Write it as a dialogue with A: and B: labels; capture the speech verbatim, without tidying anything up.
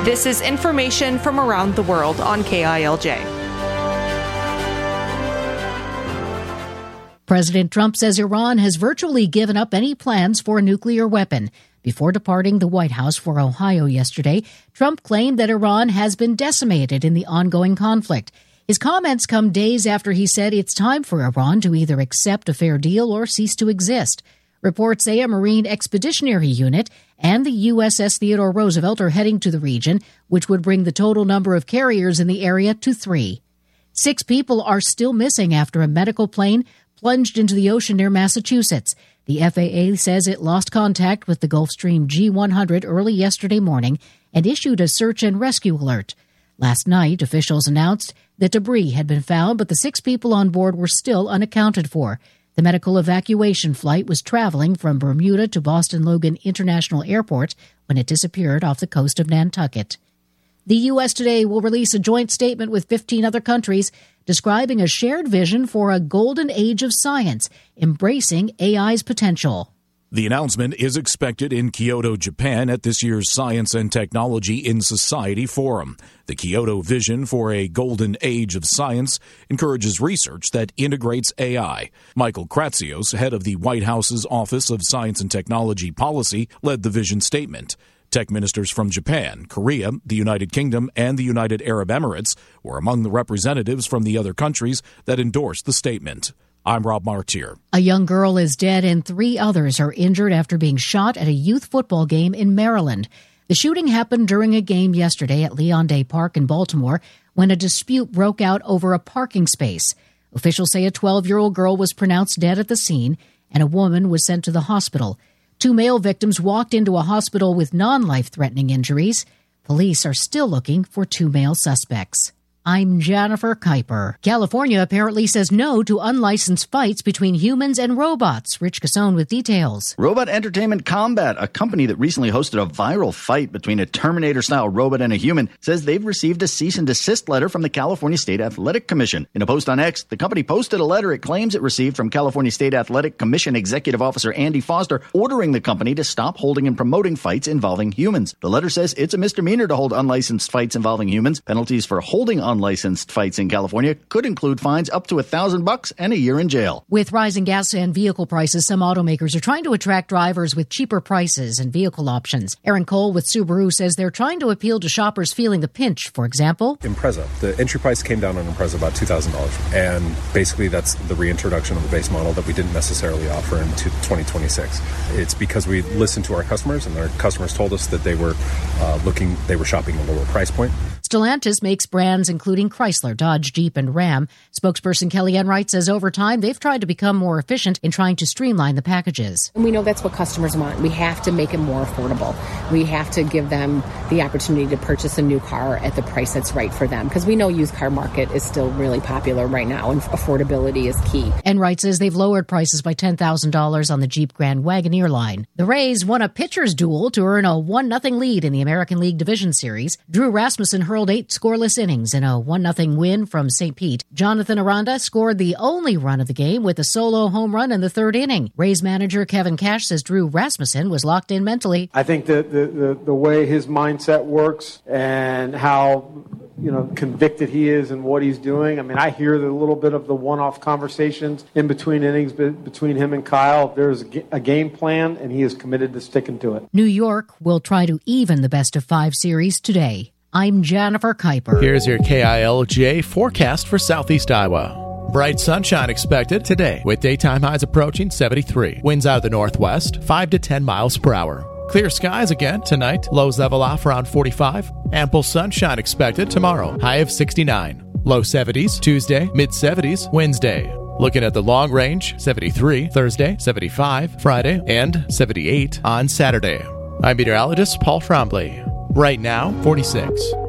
A: This is information from around the world on K I L J.
B: President Trump says Iran has virtually given up any plans for a nuclear weapon. Before departing the White House for Ohio yesterday, Trump claimed that Iran has been decimated in the ongoing conflict. His comments come days after he said it's time for Iran to either accept a fair deal or cease to exist. Reports say a Marine Expeditionary Unit and the U S S Theodore Roosevelt are heading to the region, which would bring the total number of carriers in the area to three. Six people are still missing after a medical plane plunged into the ocean near Massachusetts. The F A A says it lost contact with the Gulfstream G one hundred early yesterday morning and issued a search and rescue alert. Last night, officials announced that debris had been found, but the six people on board were still unaccounted for. The medical evacuation flight was traveling from Bermuda to Boston Logan International Airport when it disappeared off the coast of Nantucket. The U S today will release a joint statement with fifteen other countries describing a shared vision for a golden age of science, embracing A I's potential.
C: The announcement is expected in Kyoto, Japan at this year's Science and Technology in Society Forum. The Kyoto vision for a golden age of science encourages research that integrates A I. Michael Kratsios, head of the White House's Office of Science and Technology Policy, led the vision statement. Tech ministers from Japan, Korea, the United Kingdom, and the United Arab Emirates were among the representatives from the other countries that endorsed the statement. I'm Rob Martier.
B: A young girl is dead and three others are injured after being shot at a youth football game in Maryland. The shooting happened during a game yesterday at Leon Day Park in Baltimore when a dispute broke out over a parking space. Officials say a twelve-year-old girl was pronounced dead at the scene and a woman was sent to the hospital. Two male victims walked into a hospital with non-life-threatening injuries. Police are still looking for two male suspects. I'm Jennifer Kuiper. California apparently says no to unlicensed fights between humans and robots. Rich Cassone with details.
D: Robot Entertainment Combat, a company that recently hosted a viral fight between a Terminator-style robot and a human, says they've received a cease and desist letter from the California State Athletic Commission. In a post on X, the company posted a letter it claims it received from California State Athletic Commission Executive Officer Andy Foster, ordering the company to stop holding and promoting fights involving humans. The letter says it's a misdemeanor to hold unlicensed fights involving humans. Penalties for holding unlicensed fights in California could include fines up to a thousand bucks and a year in jail.
B: With rising gas and vehicle prices, some automakers are trying to attract drivers with cheaper prices and vehicle options. Aaron Cole with Subaru says they're trying to appeal to shoppers feeling the pinch. For example,
E: Impreza. The entry price came down on Impreza about two thousand dollars. And basically that's the reintroduction of the base model that we didn't necessarily offer in twenty twenty-six. It's because we listened to our customers, and our customers told us that they were uh, looking, they were shopping a lower price point.
B: Stellantis makes brands including Chrysler, Dodge, Jeep, and Ram. Spokesperson Kelly Enright says over time they've tried to become more efficient in trying to streamline the packages.
F: And we know that's what customers want. We have to make it more affordable. We have to give them the opportunity to purchase a new car at the price that's right for them, because we know used car market is still really popular right now, and affordability is key.
B: Enright says they've lowered prices by ten thousand dollars on the Jeep Grand Wagoneer line. The Rays won a pitcher's duel to earn a one nothing lead in the American League Division Series. Drew Rasmussen hurled eight scoreless innings in a one nothing win from Saint Pete. Jonathan Aranda scored the only run of the game with a solo home run in the third inning. Rays manager Kevin Cash says Drew Rasmussen was locked in mentally.
G: I think that the, the, the way his mindset works and how, you know, convicted he is in what he's doing. I mean, I hear the little bit of the one-off conversations in between innings between him and Kyle. There's a game plan, and he is committed to sticking to it.
B: New York will try to even the best of five series today. I'm Jennifer Kuiper.
H: Here's your K I L J forecast for Southeast Iowa. Bright sunshine expected today with daytime highs approaching seventy-three. Winds out of the northwest, five to ten miles per hour. Clear skies again tonight. Lows level off around forty-five. Ample sunshine expected tomorrow. High of sixty-nine. Low seventies Tuesday, mid seventies Wednesday. Looking at the long range, seventy-three Thursday, seventy-five Friday, and seventy-eight on Saturday. I'm meteorologist Paul Trombley. Right now, forty-six.